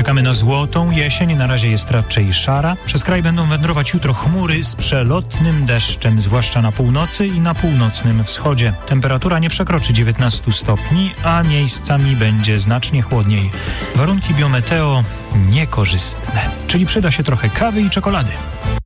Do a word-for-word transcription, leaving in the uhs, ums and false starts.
Czekamy na złotą jesień, na razie jest raczej szara. Przez kraj będą wędrować jutro chmury z przelotnym deszczem, zwłaszcza na północy i na północnym wschodzie. Temperatura nie przekroczy dziewiętnastu stopni, a miejscami będzie znacznie chłodniej. Warunki biometeo niekorzystne, czyli przyda się trochę kawy i czekolady.